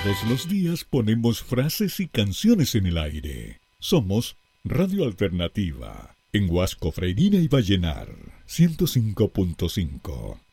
Todos los días ponemos frases y canciones en el aire. Somos Radio Alternativa, en Huasco, Freirina y Vallenar, 105.5.